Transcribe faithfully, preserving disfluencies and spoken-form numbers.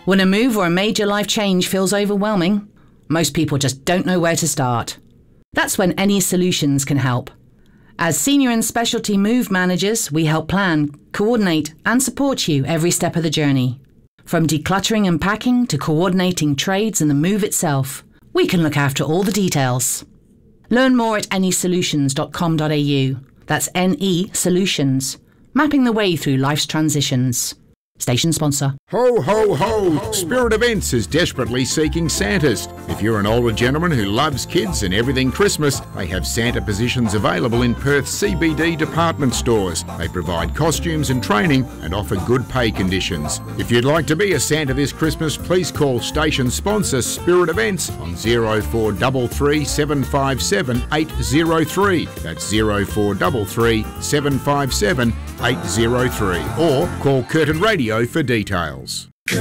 When a move or a major life change feels overwhelming, most people just don't know where to start. That's when Any Solutions can help. As senior and specialty move managers, we help plan, coordinate and support you every step of the journey. From decluttering and packing to coordinating trades and the move itself, we can look after all the details. Learn more at any solutions dot com dot a u. That's N E Solutions, mapping the way through life's transitions. Station sponsor. Ho, ho, ho! Spirit Events is desperately seeking Santas. If you're an older gentleman who loves kids and everything Christmas, they have Santa positions available in Perth C B D department stores. They provide costumes and training and offer good pay conditions. If you'd like to be a Santa this Christmas, please call station sponsor Spirit Events on zero four three three, seven five seven, eight zero three. That's zero four three three, seven five seven, eight zero three. Or call Curtin Radio for details.